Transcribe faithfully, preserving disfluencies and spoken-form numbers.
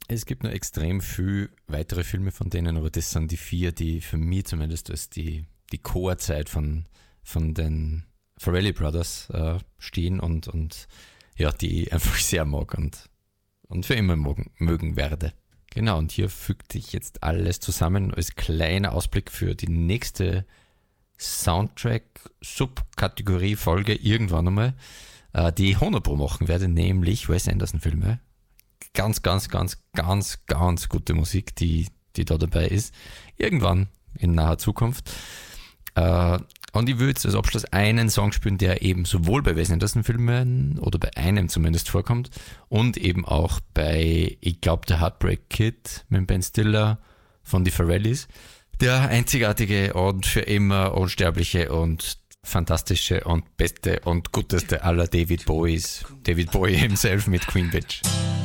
Es gibt noch extrem viel weitere Filme von denen, aber das sind die vier, die für mich zumindest als die, die Core-Zeit von, von den Farrelly Brothers äh, stehen und, und ja, die ich einfach sehr mag und, und für immer mögen, mögen werde. Genau, und hier fügt sich jetzt alles zusammen als kleiner Ausblick für die nächste Soundtrack-Subkategorie-Folge irgendwann einmal, äh, die ich hundert Pro machen werde, nämlich Wes Anderson-Filme. Ganz, ganz, ganz, ganz, ganz gute Musik, die, die da dabei ist. Irgendwann in naher Zukunft. Äh, und ich würde jetzt als Abschluss einen Song spielen, der eben sowohl bei Wes Anderson-Filmen oder bei einem zumindest vorkommt und eben auch bei, ich glaube, der Heartbreak Kid mit Ben Stiller von die Farrellys. Der einzigartige und für immer unsterbliche und fantastische und beste und guteste aller David Bowies. David Bowie himself mit Queen Bitch.